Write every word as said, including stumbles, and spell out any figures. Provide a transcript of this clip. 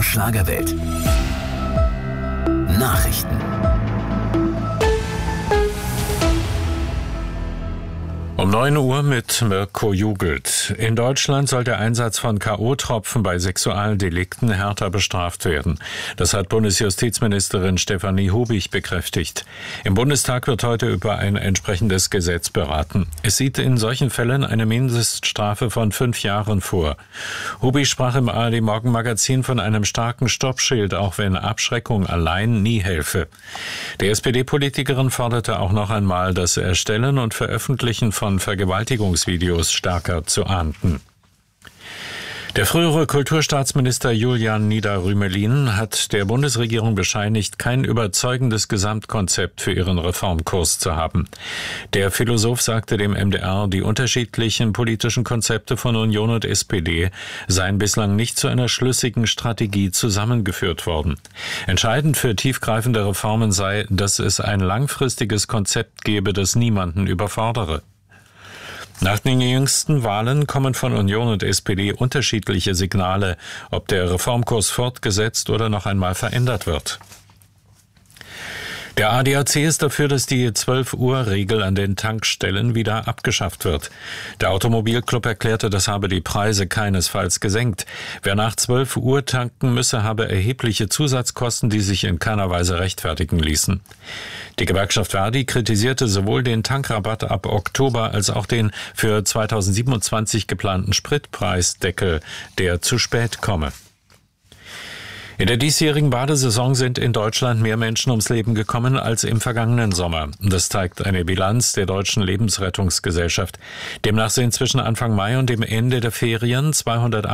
H Schlagerwelt. Nachrichten. Um neun Uhr mit Mirko Jugelt. In Deutschland soll der Einsatz von K O-Tropfen bei Sexualdelikten härter bestraft werden. Das hat Bundesjustizministerin Stefanie Hubich bekräftigt. Im Bundestag wird heute über ein entsprechendes Gesetz beraten. Es sieht in solchen Fällen eine Mindeststrafe von fünf Jahren vor. Hubich sprach im A R D-Morgenmagazin von einem starken Stoppschild, auch wenn Abschreckung allein nie helfe. Die S P D-Politikerin forderte auch noch einmal das Erstellen und Veröffentlichen von Vergewaltigungsvideos stärker zu ahnden. Der frühere Kulturstaatsminister Julian Nieder-Rümelin hat der Bundesregierung bescheinigt, kein überzeugendes Gesamtkonzept für ihren Reformkurs zu haben. Der Philosoph sagte dem M D R, die unterschiedlichen politischen Konzepte von Union und S P D seien bislang nicht zu einer schlüssigen Strategie zusammengeführt worden. Entscheidend für tiefgreifende Reformen sei, dass es ein langfristiges Konzept gebe, das niemanden überfordere. Nach den jüngsten Wahlen kommen von Union und S P D unterschiedliche Signale, ob der Reformkurs fortgesetzt oder noch einmal verändert wird. Der A D A C ist dafür, dass die zwölf Uhr Regel an den Tankstellen wieder abgeschafft wird. Der Automobilclub erklärte, das habe die Preise keinesfalls gesenkt. Wer nach zwölf Uhr tanken müsse, habe erhebliche Zusatzkosten, die sich in keiner Weise rechtfertigen ließen. Die Gewerkschaft Verdi kritisierte sowohl den Tankrabatt ab Oktober als auch den für zweitausendsiebenundzwanzig geplanten Spritpreisdeckel, der zu spät komme. In der diesjährigen Badesaison sind in Deutschland mehr Menschen ums Leben gekommen als im vergangenen Sommer. Das zeigt eine Bilanz der Deutschen Lebensrettungsgesellschaft. Demnach sind zwischen Anfang Mai und dem Ende der Ferien zweihundert